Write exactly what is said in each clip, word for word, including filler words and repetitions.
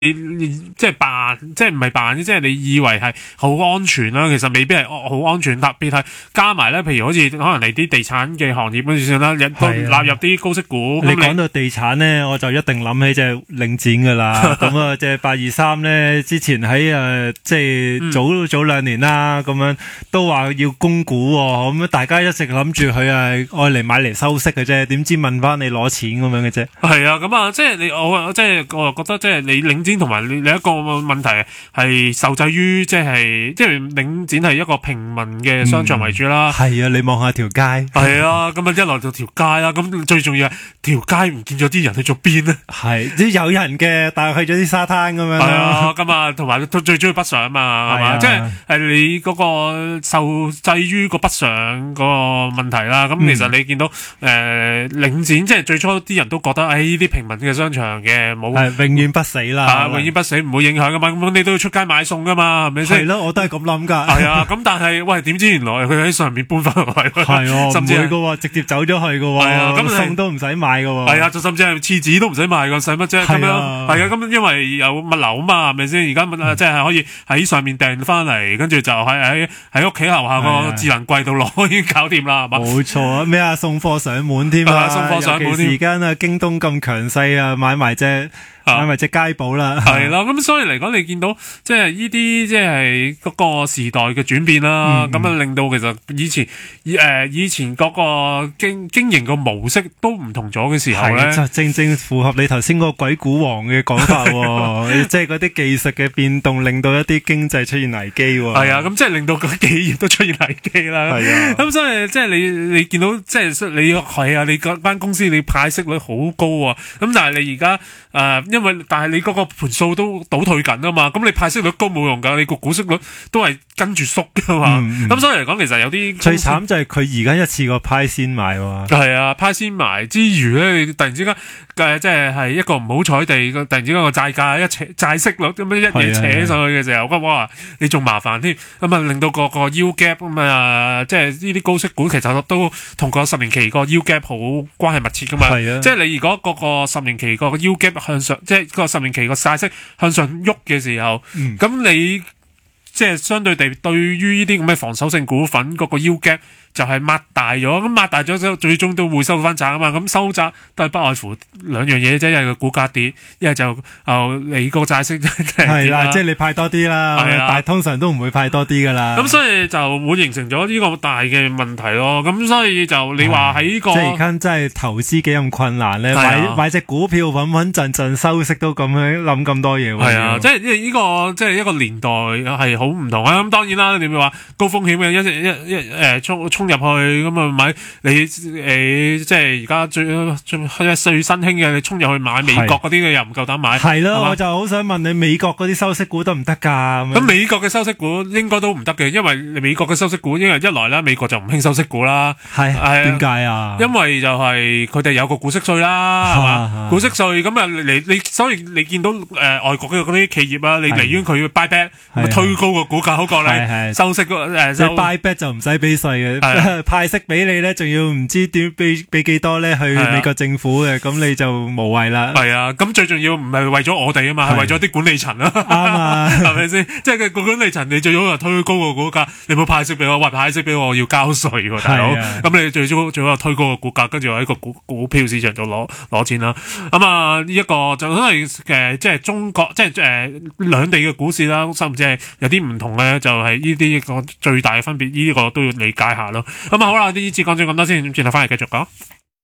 你即係扮，即係唔係扮，即係你以為係好安全啦，其實未必係好安全。特別係加埋咧，譬如好似可能你啲地產嘅行業咁就算啦，都納入啲高息股。 你講到地產咧，我就一定諗起隻領展噶啦。咁啊，隻八二三咧，之前喺誒即係早、嗯、早兩年啦，咁樣都話要供股喎。咁大家一直諗住佢係愛嚟買嚟收息嘅啫，點知問翻你攞錢咁樣嘅啫。係啊，咁啊，即係你我即係我覺得即係你領展同埋你另一個問題係受制於即係即係領展係一個平民嘅商場為主啦。 係、嗯、啊，你望下條街。係啊，咁啊一來就條街啦，咁最重要係條街唔見咗啲人去咗邊咧？ 係即有人嘅，但係去咗啲沙灘咁樣。 係啊，咁啊同埋最中意北上啊嘛，係嘛？即係係你嗰個受制於個北上嗰個問題啦。咁、嗯、其實你見到誒、呃、領展即係最初啲人都覺得誒呢啲平民嘅商場嘅冇係永遠不死啦。 啊，永遠不死，唔會影響噶嘛。咁你都要出街買餸噶嘛，係咪先？ 係咯，我都係咁諗噶。 係啊，咁但係喂，點知原來佢喺上面搬翻落嚟， 係哦， 甚至唔會噶，直接走咗去噶。係啊，咁餸都唔使買噶。 係啊，就甚至係廁紙都唔使買噶，使乜啫？咁樣係啊，咁因為有物流啊嘛，係咪先？而家物即係可以喺上面訂翻嚟，跟住就喺喺喺屋企樓下個智能櫃度攞，已經搞掂啦，係嘛？ 冇錯啊，咩啊，送貨上門添啊， 送貨上門添。 而家啊，京東咁強勢啊，買埋隻。係咪隻街寶啦？ 係啦，咁所以嚟講，你見到即係呢啲即係嗰個時代嘅轉變啦，咁、嗯、啊令到其實以前誒、呃、以前嗰個經經營個模式都唔同咗嘅時候咧， 就正正符合你頭先嗰個鬼股王嘅講法，即係嗰啲技術嘅變動令到一啲經濟出現危機。 係啊，咁即係令到個企業都出現危機啦。係啊，咁所以即係你你見到即係你係啊，你嗰間公司你派息率好高啊，咁但係你而家誒。因為但係你嗰個盤數都倒退緊啊嘛，咁你派息率高冇用噶，你個股息率都係跟住縮噶嘛，咁、嗯嗯、所以嚟講其實有啲最慘就係佢而家一次過派先埋喎。 係啊，派先埋之餘咧，你突然之間誒即係係一個唔好彩地，突然之間個債價一扯債息率咁樣一嘢扯上去嘅時候，咁哇你仲麻煩添，咁啊令到個個 yield gap 咁啊，即係呢啲高息股其實都同個十年期個 yield gap 好關係密切噶嘛，即係、就是、你如果個個十年期個 yield gap 向上。即係個十年期個債息向上喐嘅時候，咁、嗯、你即係相對地對於呢啲咁嘅防守性股份嗰個 yield gap 就係擘大咗，咁擘大咗之後最終都會收翻窄啊嘛，咁收窄都係不外乎兩樣嘢啫，一係個股價跌，一係就哦你個債息係啦，即係你派多啲啦，但係通常都唔會派多啲噶啦。咁所以就會形成咗呢個大嘅問題咯。咁所以就你話喺呢個即係而家真係投資幾咁困難咧，買買隻股票穩穩陣陣收息都咁樣諗咁多嘢。 係啊，即係呢個即係一個年代係好唔同啊。咁當然啦，你咪話高風險嘅一一一誒衝衝入去咁啊買你誒、呃、即係而家最最最新興嘅，你衝入去買美國嗰啲嘅又唔夠膽買。 係咯，我就好想問你，美國嗰啲收息股得唔得噶？ 咁美國嘅收息股應該都唔得嘅，因為美國嘅收息股，因為一來啦，美國就唔興收息股啦。 係點解啊？ 因為就係佢哋有個股息稅啦，係嘛？股息稅咁啊，你你所以你見到誒、呃、外國嘅嗰啲企業啊，你寧願佢 buy back 推高個股價好過你收息個誒。 你 buy back 就唔使俾稅嘅，派息俾你咧，仲要唔知點俾俾幾多咧去美國政府嘅，咁你就無謂啦。 係啊，咁最重要唔係為咗我哋啊嘛，係為咗啲管理層啊。啱啊，係咪先？即係個管理層，你最好就推高個股價，你冇派息俾我，喂派息俾我，我要交稅喎，大佬。咁你最早最好就推高個股價，跟住喺個股股票市場度攞攞錢啦。咁啊，呢一個就都係誒，即係中國，即係誒兩地嘅股市啦，甚至係有啲唔同咧，就係呢啲一個最大嘅分別，呢個都要理解下咯。咁啊，好啦，呢次講咗咁多先，轉頭翻嚟繼續講。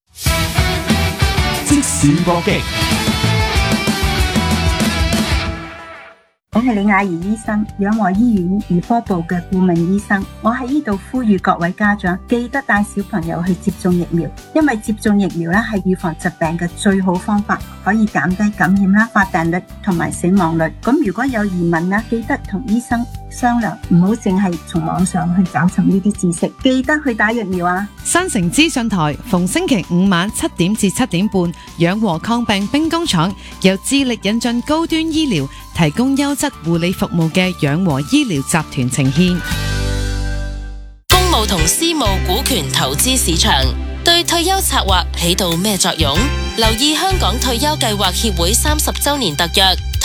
即時搏擊， 我係李雅儀醫生，養和醫院兒科部嘅顧問醫生。我喺呢度呼籲各位家長，記得帶小朋友去接種疫苗，因為接種疫苗咧係預防疾病嘅最好方法，可以減低感染啦、發病率同埋死亡率。咁如果有疑問咧，記得同醫生商量，唔好淨係從網上去找尋呢啲知識，記得去打疫苗啊！ 新城資訊台逢星期五晚七點至七點半，養和抗病兵工廠由致力引進高端醫療，提供優質護理服務嘅養和醫療集團呈獻。 公募同私募股權投資市場對退休策劃起到咩作用？留意香港退休計劃協會三十周年特約。